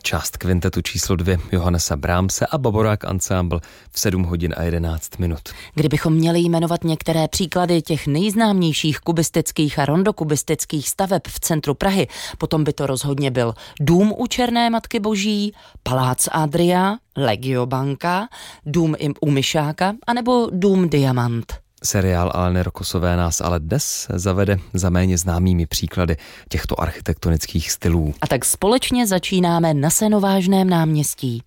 část kvintetu číslo 2 Johannesa Brahmse a Bavorák Ensemble v 7 hodin a 11 minut. Kdybychom měli jmenovat některé příklady těch nejznámějších kubistických a rondokubistických staveb v centru Prahy, potom by to rozhodně byl Dům u Černé Matky Boží, Palác Adria, Legiobanka, Dům u Myšáka anebo Dům Diamant. Seriál Aleny Rokosové nás ale dnes zavede za méně známými příklady těchto architektonických stylů. A tak společně začínáme na Senovážném náměstí.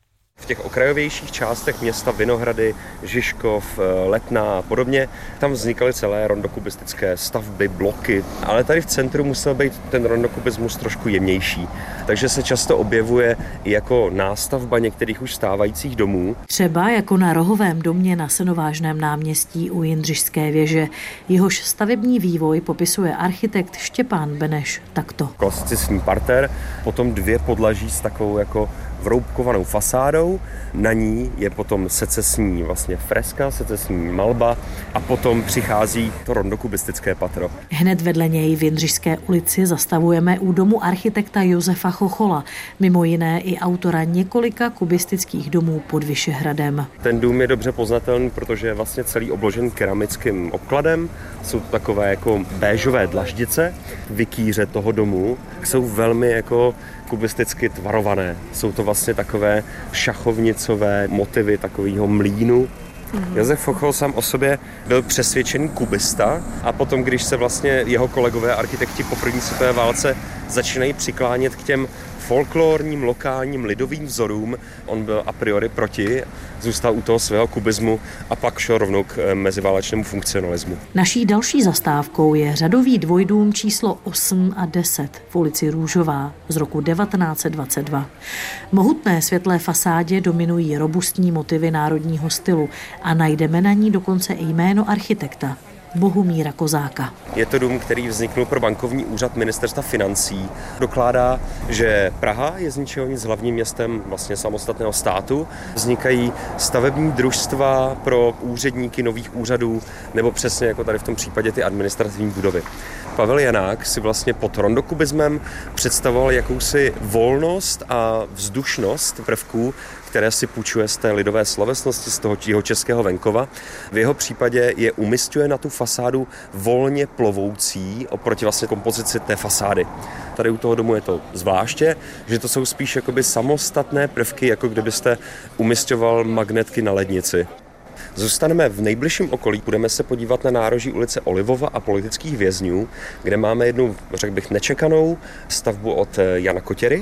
V těch okrajovějších částech města Vinohrady, Žižkov, Letná a podobně, tam vznikaly celé rondokubistické stavby, bloky, ale tady v centru musel být ten rondokubismus trošku jemnější. Takže se často objevuje i jako nástavba některých už stávajících domů. Třeba jako na Rohovém domě na Senovážném náměstí u Jindřišské věže. Jehož stavební vývoj popisuje architekt Štěpán Beneš takto. Klasicistní parter, potom 2 podlaží s takovou jako vroubkovanou fasádou, na ní je potom secesní vlastně freska, secesní malba a potom přichází to rondokubistické patro. Hned vedle něj v Jindřišské ulici zastavujeme u domu architekta Josefa Chochola, mimo jiné i autora několika kubistických domů pod Vyšehradem. Ten dům je dobře poznatelný, protože je vlastně celý obložen keramickým obkladem, jsou takové jako béžové dlaždice, vykýře toho domu jsou velmi jako kubisticky tvarované. Jsou to vlastně takové šachovnicové motivy takového mlýnu. Josef Chochol sám o sobě byl přesvědčený kubista a potom, když se vlastně jeho kolegové architekti po první světové válce začínají přiklánět k těm folklorním, lokálním, lidovým vzorům, on byl a priori proti, zůstal u toho svého kubismu a pak šel rovnou k meziválečnému funkcionalismu. Naší další zastávkou je řadový dvojdům číslo 8 a 10 v ulici Růžová z roku 1922. Mohutné světlé fasádě dominují robustní motivy národního stylu a najdeme na ní dokonce i jméno architekta Bohumíra Kozáka. Je to dům, který vzniknul pro bankovní úřad ministerstva financí. Dokládá, že Praha je z ničeho nic hlavním městem vlastně samostatného státu. Vznikají stavební družstva pro úředníky nových úřadů nebo přesně jako tady v tom případě ty administrativní budovy. Pavel Janák si vlastně pod rondokubismem představoval jakousi volnost a vzdušnost prvků, které si půjčuje z té lidové slovesnosti, z toho jihočeského venkova. V jeho případě je umisťuje na tu fasádu volně plovoucí oproti vlastně kompozici té fasády. Tady u toho domu je to zvláště, že to jsou spíš jakoby samostatné prvky, jako kdybyste umisťoval magnetky na lednici. Zůstaneme v nejbližším okolí, budeme se podívat na nároží ulice Olivova a politických vězňů, kde máme jednu, řekl bych, nečekanou stavbu od Jana Kotěry.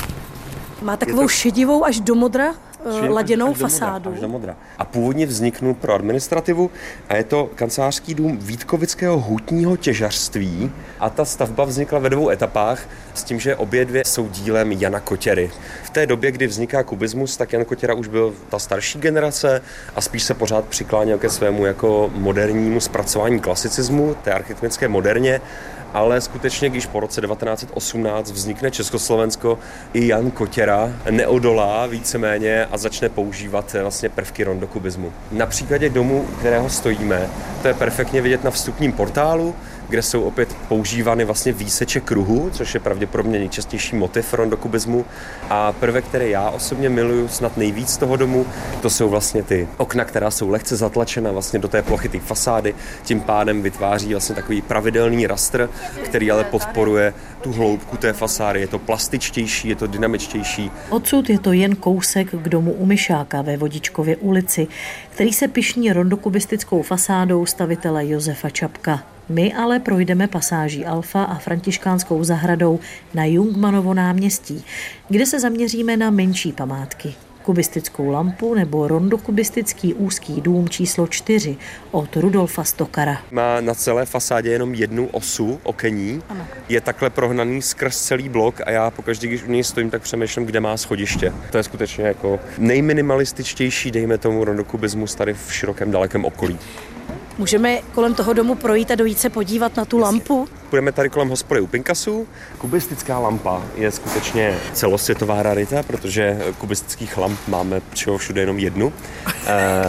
Má takovou šedivou až do modra laděnou fasádu. Až do modra. A původně vzniknul pro administrativu a je to kancelářský dům Vítkovického hutního těžařství a ta stavba vznikla ve 2 etapách s tím, že obě 2 jsou dílem Jana Kotěry. V té době, kdy vzniká kubismus, tak Jan Kotěra už byl ta starší generace a spíš se pořád přikláněl ke svému jako modernímu zpracování klasicismu, té architektonické moderně, ale skutečně, když po roce 1918 vznikne Československo, i Jan Kotěra neodolá víceméně a začne používat vlastně prvky rondokubismu. Na příkladě domu, kterého stojíme, to je perfektně vidět na vstupním portálu, kde jsou opět používány vlastně výseče kruhu, což je pravděpodobně nejčastější motiv rondokubismu. A prvek, který já osobně miluju snad nejvíc toho domu, to jsou vlastně ty okna, která jsou lehce zatlačena vlastně do té plochy té fasády, tím pádem vytváří vlastně takový pravidelný rastr, který ale podporuje tu hloubku té fasády. Je to plastičtější, je to dynamičtější. Odsud je to jen kousek k domu u Myšáka ve Vodičkově ulici, který se pyšní rondokubistickou fasádou stavitele Josefa Čapka. My ale projdeme pasáží Alfa a Františkánskou zahradou na Jungmannovo náměstí, kde se zaměříme na menší památky. Kubistickou lampu nebo rondokubistický úzký dům číslo 4 od Rudolfa Stokara. Má na celé fasádě jenom jednu osu okení. Ano. Je takhle prohnaný skrz celý blok a já pokaždé, když u něj stojím, tak přemýšlím, kde má schodiště. To je skutečně jako nejminimalističtější, dejme tomu, rondokubismus tady v širokém dalekém okolí. Můžeme kolem toho domu projít a dojít se podívat na tu lampu? Budeme tady kolem hospody u Pinkasů. Kubistická lampa je skutečně celosvětová rarita, protože kubistických lamp máme všude jenom jednu.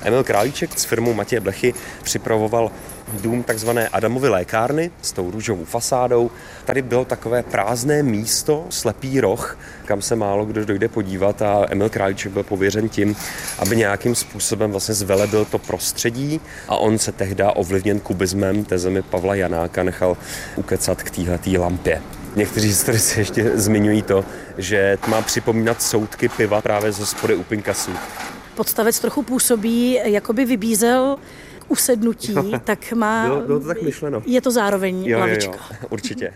Emil Králíček s firmou Matěje Blechy připravoval dům takzvané Adamovy lékárny s tou růžovou fasádou. Tady bylo takové prázdné místo, slepý roh, kam se málo kdo dojde podívat a Emil Králíček byl pověřen tím, aby nějakým způsobem vlastně zvelebil to prostředí a on se tehdy ovlivněn kubismem tezemi Pavla Janáka nechal ukecat k téhletý lampě. Někteří historici ještě zmiňují to, že má připomínat soudky piva právě z hospody u Pinkasů. Podstavec trochu působí, jakoby vybízel usednutí, tak má... Bylo to tak myšleno. Je to zároveň lavička. Jo, určitě.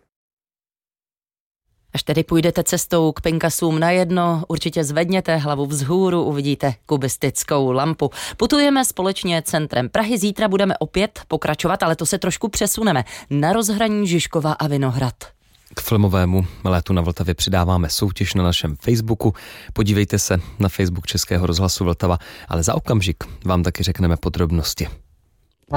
Až tedy půjdete cestou k Pinkasům na jedno, určitě zvedněte hlavu vzhůru, uvidíte kubistickou lampu. Putujeme společně centrem Prahy, zítra budeme opět pokračovat, ale to se trošku přesuneme na rozhraní Žižkova a Vinohrad. K filmovému Létu na Vltavě přidáváme soutěž na našem Facebooku. Podívejte se na Facebook Českého rozhlasu Vltava, ale za okamžik vám taky řekneme podrobnosti.